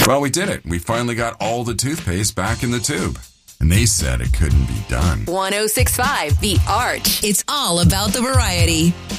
Well, we did it. We finally got all the toothpaste back in the tube. And they said it couldn't be done. 106.5 The Arch. It's all about the variety.